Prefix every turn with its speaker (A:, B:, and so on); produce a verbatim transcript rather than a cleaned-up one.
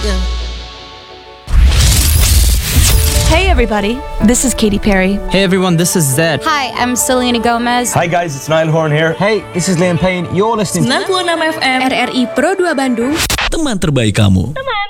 A: Hey everybody, this is Katy Perry.
B: Hey everyone, this is Zed.
C: Hi, I'm Selena Gomez.
D: Hi guys, it's Niall Horn here.
E: Hey, this is Liam Payne. You're listening to
A: sembilan puluh enam F M
C: R R I Pro dua Bandung.
F: Teman terbaik kamu.
A: Teman